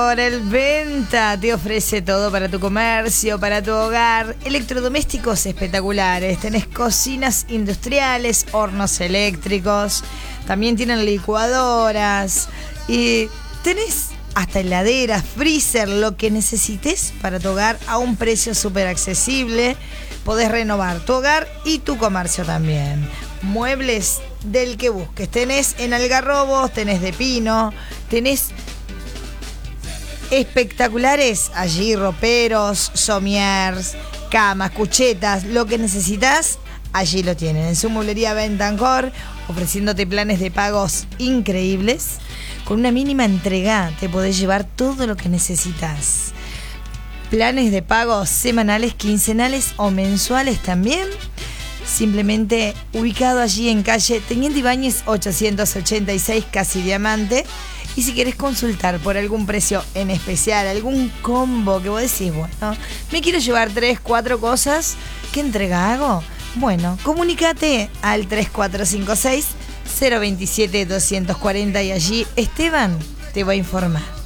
El Venta te ofrece todo para tu comercio, para tu hogar, electrodomésticos espectaculares, tenés cocinas industriales, hornos eléctricos, también tienen licuadoras y tenés hasta heladeras, freezer, lo que necesites para tu hogar a un precio súper accesible. Podés renovar tu hogar y tu comercio también. Muebles del que busques, tenés en algarrobos, tenés de pino, tenés espectaculares allí, roperos, somiers, camas, cuchetas, lo que necesitas, allí lo tienen. En su mueblería Bentancor, ofreciéndote planes de pagos increíbles. Con una mínima entrega te podés llevar todo lo que necesitas. Planes de pagos semanales, quincenales o mensuales también. Simplemente ubicado allí en calle Teniente Ibáñez 886, Casi Diamante. Y si querés consultar por algún precio en especial, algún combo que vos decís, bueno, me quiero llevar 3, 4 cosas, ¿qué entrega hago? Bueno, comunícate al 3456 027 240 y allí Esteban te va a informar.